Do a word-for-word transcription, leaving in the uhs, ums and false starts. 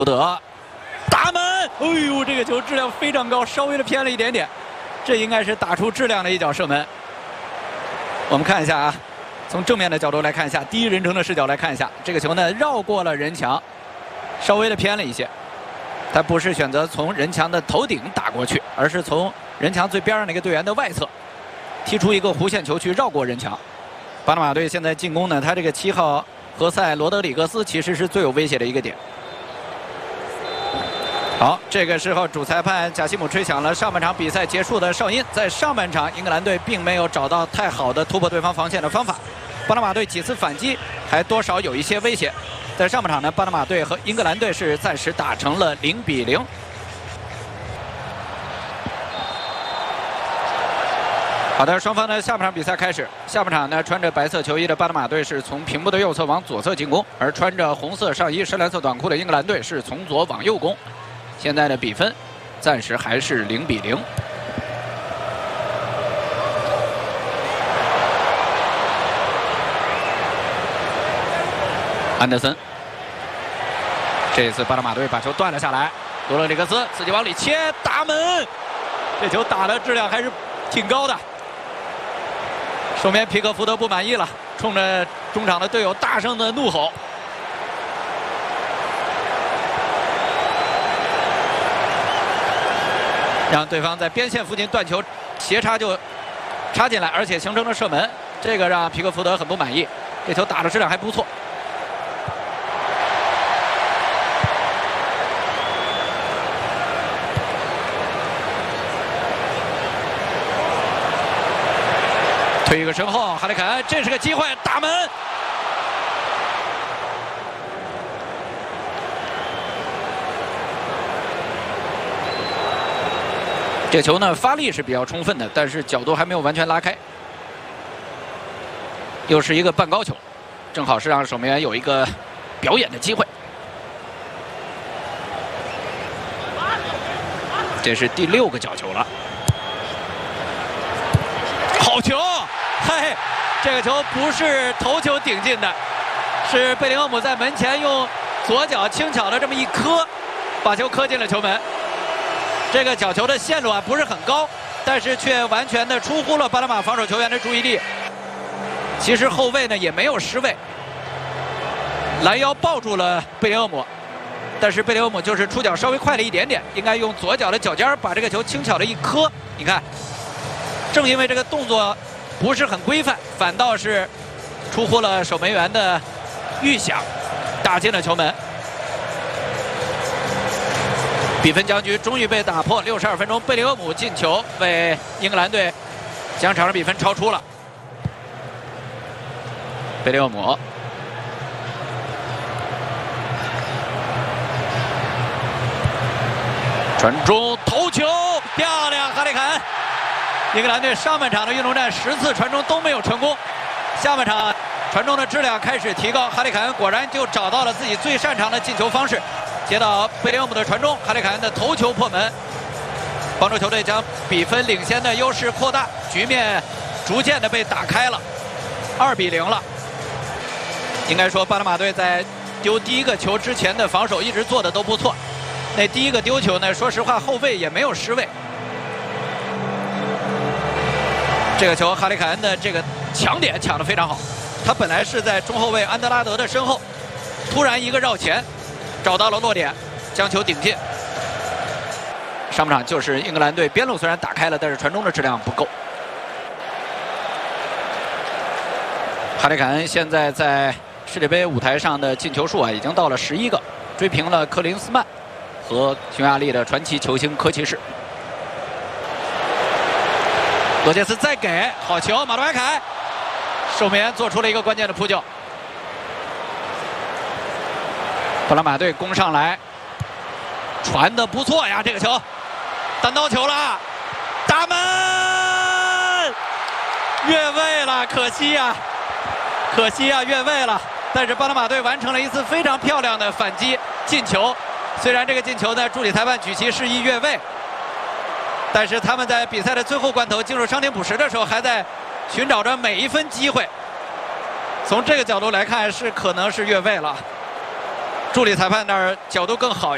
德，打门！哎呦，这个球质量非常高，稍微的偏了一点点，这应该是打出质量的一脚射门。我们看一下啊，从正面的角度来看一下，第一人称的视角来看一下，这个球呢绕过了人墙，稍微的偏了一些。他不是选择从人墙的头顶打过去，而是从人墙最边上那个队员的外侧踢出一个弧线球去绕过人墙。巴拿马队现在进攻呢，他这个七号何塞·罗德里格斯其实是最有威胁的一个点。好，这个时候主裁判贾西姆吹响了上半场比赛结束的哨音。在上半场，英格兰队并没有找到太好的突破对方防线的方法，巴拿马队几次反击还多少有一些威胁。在上半场呢，巴拿马队和英格兰队是暂时打成了零比零。好的，双方的下半场比赛开始。下半场呢，穿着白色球衣的巴拿马队是从屏幕的右侧往左侧进攻，而穿着红色上衣、深蓝色短裤的英格兰队是从左往右攻。现在的比分暂时还是零比零。安德森，这一次巴拿马队把球断了下来，罗德里格斯自己往里切，打门，这球打的质量还是挺高的。守门皮克福德不满意了，冲着中场的队友大声的怒吼。让对方在边线附近断球，斜插就插进来，而且形成了射门，这个让皮克福德很不满意。这球打的质量还不错。推一个身后，哈里凯恩，这是个机会，打门。这球呢发力是比较充分的，但是角度还没有完全拉开。又是一个半高球，正好是让守门员有一个表演的机会。这是第六个角球了。好球！嘿，这个球不是头球顶进的，是贝林厄姆在门前用左脚轻巧的这么一磕，把球磕进了球门。这个角球的线路啊不是很高，但是却完全的出乎了巴拿马防守球员的注意力。其实后卫呢也没有失位，拦腰抱住了贝林厄姆，但是贝林厄姆就是出脚稍微快了一点点，应该用左脚的脚尖把这个球轻巧的一磕。你看，正因为这个动作不是很规范，反倒是出乎了守门员的预想，打进了球门。比分僵局终于被打破，六十二分钟，贝林厄姆进球为英格兰队将场上比分超出了。贝林厄姆传中头球，漂亮，哈里凯恩！英格兰队上半场的运动战十次传中都没有成功，下半场传中的质量开始提高，哈里凯恩果然就找到了自己最擅长的进球方式。接到贝林厄姆的传中，哈里凯恩的头球破门，帮助球队将比分领先的优势扩大，局面逐渐的被打开了，二比零了。应该说，巴拿马队在丢第一个球之前的防守一直做的都不错。那第一个丢球呢，说实话后卫也没有失位。这个球哈里凯恩的这个抢点抢得非常好，他本来是在中后卫安德拉德的身后，突然一个绕前。找到了落点，将球顶进。上半场就是英格兰队边路虽然打开了，但是传中的质量不够。哈里凯恩现在在世界杯舞台上的进球数啊，已经到了十一个，追平了克林斯曼和匈牙利的传奇球星科奇士。罗杰斯再给好球，马杜埃凯守门员做出了一个关键的扑救。巴拿马队攻上来，传的不错呀，这个球，单刀球了，打门，越位了，可惜呀，可惜呀，越位了。但是巴拿马队完成了一次非常漂亮的反击进球，虽然这个进球呢，助理裁判举旗示意越位，但是他们在比赛的最后关头进入伤停补时的时候，还在寻找着每一分机会。从这个角度来看，是可能是越位了。助理裁判那儿角度更好。